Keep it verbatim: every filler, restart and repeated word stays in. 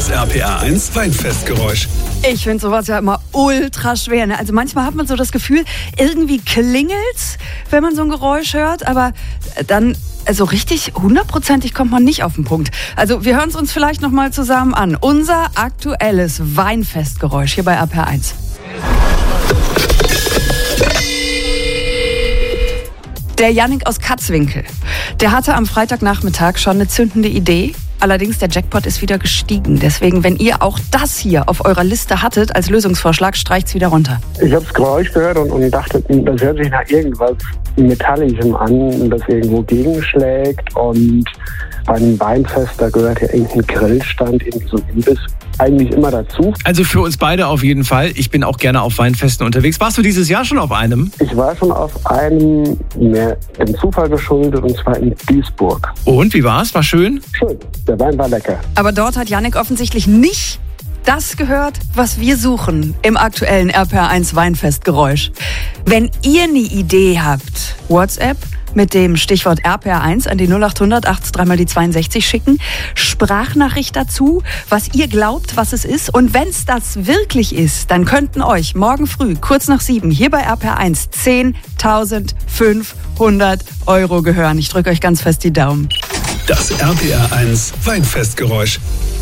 Das R P R eins Weinfestgeräusch. Ich finde sowas ja immer ultra schwer. Ne? Also manchmal hat man so das Gefühl, irgendwie klingelt's, wenn man so ein Geräusch hört, aber dann also richtig hundertprozentig kommt man nicht auf den Punkt. Also wir hören es uns vielleicht nochmal zusammen an. Unser aktuelles Weinfestgeräusch hier bei R P R eins. Der Jannik aus Katzwinkel, der hatte am Freitagnachmittag schon eine zündende Idee. Allerdings, der Jackpot ist wieder gestiegen. Deswegen, wenn ihr auch das hier auf eurer Liste hattet als Lösungsvorschlag, streicht's wieder runter. Ich habe das Geräusch gehört und, und dachte, das hört sich nach irgendwas Metallischem an, das irgendwo gegenschlägt. Und bei einem Weinfest, da gehört ja irgendein Grillstand, irgendwie so ein Imbiss, eigentlich immer dazu. Also für uns beide auf jeden Fall. Ich bin auch gerne auf Weinfesten unterwegs. Warst du dieses Jahr schon auf einem? Ich war schon auf einem, mehr dem Zufall geschuldet, und zwar in Duisburg. Und, wie war's? War schön? Schön, der Wein war lecker. Aber dort hat Jannik offensichtlich nicht das gehört, was wir suchen im aktuellen R P R eins Weinfestgeräusch. Wenn ihr eine Idee habt, WhatsApp mit dem Stichwort R P R eins an die null acht hundert achtzig dreimal die zweiundsechzig schicken. Sprachnachricht dazu, was ihr glaubt, was es ist. Und wenn es das wirklich ist, dann könnten euch morgen früh, kurz nach sieben, hier bei R P R eins zehntausendfünfhundert Euro gehören. Ich drücke euch ganz fest die Daumen. Das R P R eins Weinfestgeräusch.